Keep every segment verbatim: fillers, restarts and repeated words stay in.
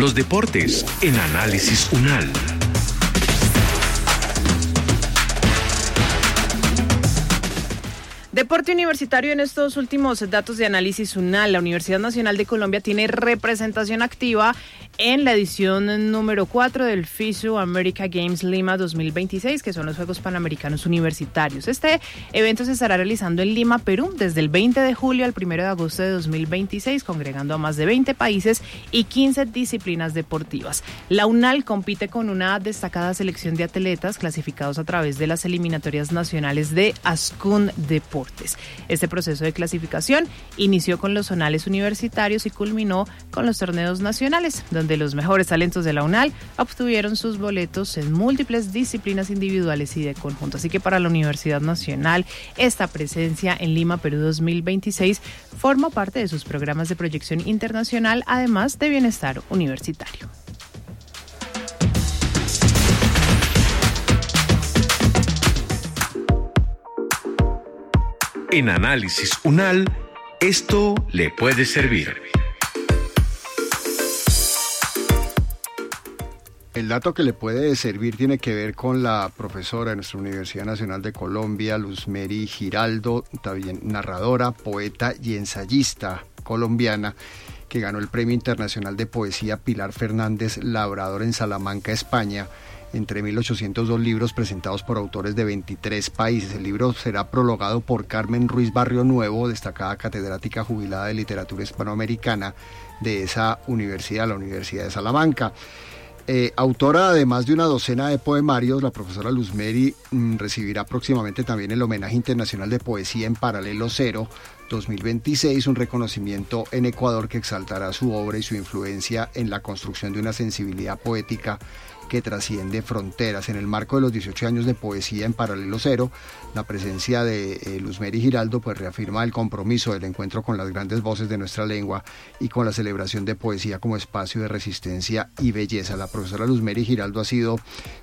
los deportes en Análisis UNAL. Deporte universitario en estos últimos datos de Análisis UNAL. La Universidad Nacional de Colombia tiene representación activa en la edición número cuatro del FISU America Games Lima dos mil veintiséis, que son los Juegos Panamericanos Universitarios. Este evento se estará realizando en Lima, Perú, desde el veinte de julio al primero de agosto de dos mil veintiséis, congregando a más de veinte países y quince disciplinas deportivas. La UNAL compite con una destacada selección de atletas clasificados a través de las eliminatorias nacionales de Ascun Deportes. Este proceso de clasificación inició con los zonales universitarios y culminó con los torneos nacionales, donde los mejores talentos de la UNAL obtuvieron sus boletos en múltiples disciplinas individuales y de conjunto. Así que para la Universidad Nacional, esta presencia en Lima, Perú dos mil veintiséis forma parte de sus programas de proyección internacional, además de bienestar universitario. En Análisis UNAL, esto le puede servir. El dato que le puede servir tiene que ver con la profesora de nuestra Universidad Nacional de Colombia, Luzmeri Giraldo, también narradora, poeta y ensayista colombiana, que ganó el Premio Internacional de Poesía Pilar Fernández Labrador en Salamanca, España, entre mil ochocientos dos libros presentados por autores de veintitrés países. El libro será prologado por Carmen Ruiz Barrio Nuevo, destacada catedrática jubilada de literatura hispanoamericana de esa universidad, la Universidad de Salamanca. Eh, autora de más de una docena de poemarios, la profesora Luzmeri mmm, recibirá próximamente también el Homenaje Internacional de Poesía en Paralelo Cero dos mil veintiséis, un reconocimiento en Ecuador que exaltará su obra y su influencia en la construcción de una sensibilidad poética que trasciende fronteras. En el marco de los dieciocho años de poesía en Paralelo Cero, la presencia de eh, Luzmeri Giraldo pues reafirma el compromiso del encuentro con las grandes voces de nuestra lengua y con la celebración de poesía como espacio de resistencia y belleza. La profesora Luzmeri Giraldo ha sido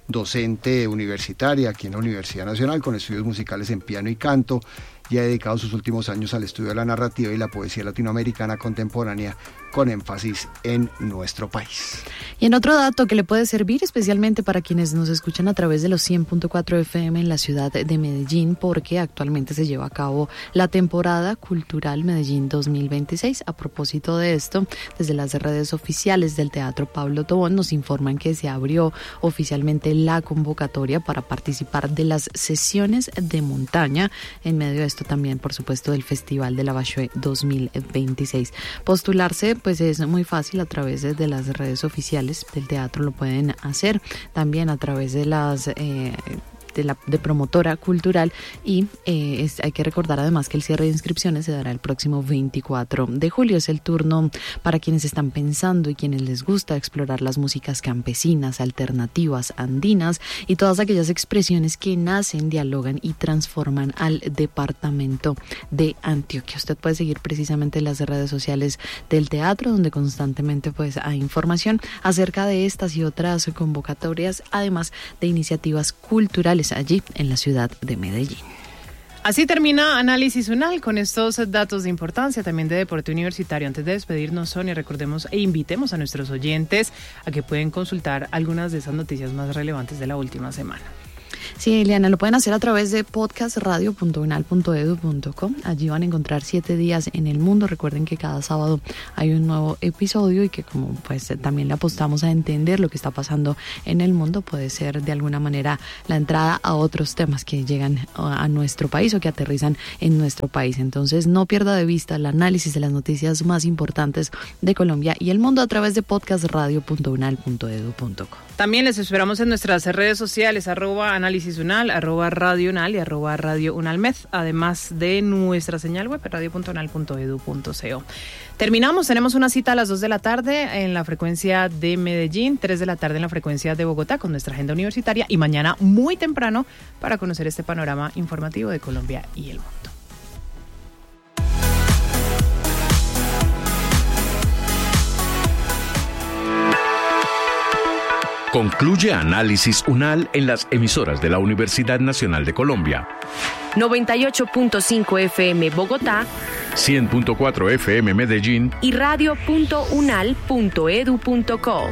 docente universitaria aquí en la Universidad Nacional con estudios musicales en piano y canto, y ha dedicado sus últimos años al estudio de la narrativa y la poesía latinoamericana contemporánea, con énfasis en nuestro país. Y en otro dato que le puede servir especialmente para quienes nos escuchan a través de los cien punto cuatro F M en la ciudad de Medellín, porque actualmente se lleva a cabo la temporada cultural Medellín dos mil veintiséis. A propósito de esto, desde las redes oficiales del Teatro Pablo Tobón nos informan que se abrió oficialmente la convocatoria para participar de las sesiones de montaña, en medio de esto también, por supuesto, del Festival de Lavalle dos mil veintiséis. Postularse pues es muy fácil a través de, de las redes oficiales del teatro, lo pueden hacer también a través de las eh, de la de promotora cultural, y eh, es, hay que recordar además que el cierre de inscripciones se dará el próximo veinticuatro de julio. Es el turno para quienes están pensando y quienes les gusta explorar las músicas campesinas, alternativas, andinas y todas aquellas expresiones que nacen, dialogan y transforman al departamento de Antioquia. Usted puede seguir precisamente las redes sociales del teatro, donde constantemente pues hay información acerca de estas y otras convocatorias, además de iniciativas culturales allí en la ciudad de Medellín. Así termina Análisis UNAL con estos datos de importancia también de deporte universitario. Antes de despedirnos, Sonia, recordemos e invitemos a nuestros oyentes a que pueden consultar algunas de esas noticias más relevantes de la última semana. Sí, Eliana, lo pueden hacer a través de podcast radio punto unal punto edu punto co. Allí van a encontrar siete días en el mundo. Recuerden que cada sábado hay un nuevo episodio y que como pues también le apostamos a entender lo que está pasando en el mundo, puede ser de alguna manera la entrada a otros temas que llegan a nuestro país o que aterrizan en nuestro país. Entonces no pierda de vista el análisis de las noticias más importantes de Colombia y el mundo a través de podcast radio punto unal punto edu punto co. También les esperamos en nuestras redes sociales, arroba Análisis UNAL, arroba Radio UNAL y arroba Radio UNALMED, además de nuestra señal web, radio punto unal punto edu punto co. Terminamos, tenemos una cita a las dos de la tarde en la frecuencia de Medellín, tres de la tarde en la frecuencia de Bogotá con nuestra agenda universitaria y mañana muy temprano para conocer este panorama informativo de Colombia y el mundo. Concluye Análisis UNAL en las emisoras de la Universidad Nacional de Colombia. noventa y ocho punto cinco F M Bogotá, cien punto cuatro F M Medellín y radio punto unal punto edu punto co.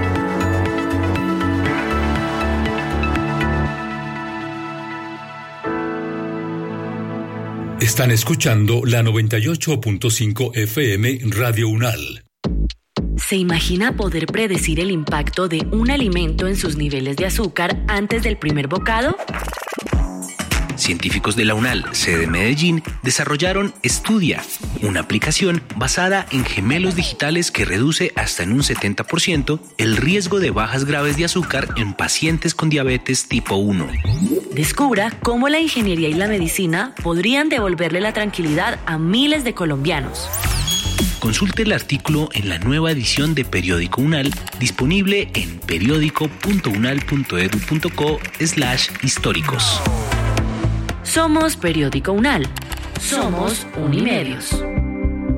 Están escuchando la noventa y ocho punto cinco F M Radio Unal. ¿Se imagina poder predecir el impacto de un alimento en sus niveles de azúcar antes del primer bocado? Científicos de la UNAL, sede Medellín, desarrollaron Estudia, una aplicación basada en gemelos digitales que reduce hasta en un setenta por ciento el riesgo de bajas graves de azúcar en pacientes con diabetes tipo uno. Descubra cómo la ingeniería y la medicina podrían devolverle la tranquilidad a miles de colombianos. Consulte el artículo en la nueva edición de Periódico UNAL, disponible en periódico punto unal punto edu punto co slash históricos. Somos Periódico UNAL. Somos Unimedios.